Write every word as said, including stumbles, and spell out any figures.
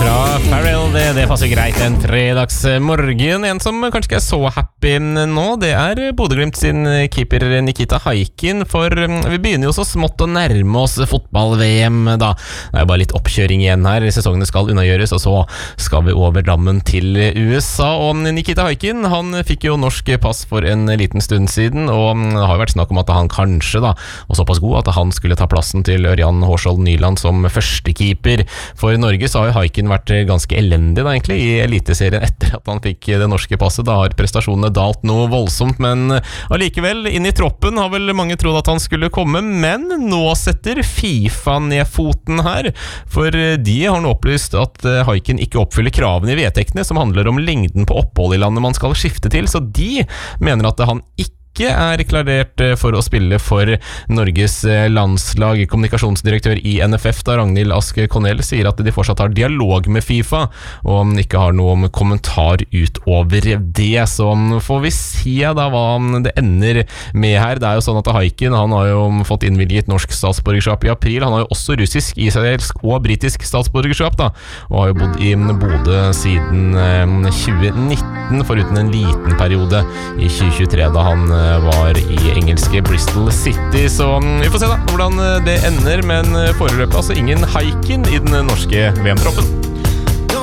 fra Pharrell, det, det passer greit en fredagsmorgen. En som kanskje ikke er så happy nå, det er Bodø/Glimt sin keeper Nikita Haikin, for vi begynner jo så smått å nærme oss fotball-V M da. Det er bare litt oppkjøring igjen her, sesongene skal unnagjøres, og så skal vi over dammen til U S A. Og Nikita Haikin, han fikk jo norsk pass for en liten stund siden, og det har jo vært snakk om at han kanskje da, og såpass god at han skulle ta plassen til Ørjan Hårskjold Nyland som førstekeeper. For Norge så har jo Haikin vært ganske elendig da egentlig i eliteserien etter at han fikk det norske passet. Da har prestasjonene dalt noe voldsomt, men allikevel inn i troppen har vel mange trodd at han skulle komme, men nå setter FIFA ned foten her, for de har nå opplyst at Haikin ikke oppfyller kravene i vedtektene som handler om lengden på opphold i landet man skal skifte til, så de mener at han ikke ikke er klarert for å spille for Norges landslag. Kommunikasjonsdirektør i N F F, da, Ragnhild Ask Cornell, sier at de fortsatt har dialog med FIFA, og ikke har noen kommentar utover det. Så får vi se da hva det ender med her. Det er jo sånn at Haikin, han har jo fått innvilget norsk statsborgerskap i april. Han har jo også russisk, israelsk og britisk statsborgerskap da, og har jo bodd i Bodø siden tjue nitten, foruten en liten periode i tjue tjuetre da han var i engelske Bristol City. Så vi får se da hvordan det ender, men foreløpig altså ingen Haikin i den norske V M-troppen.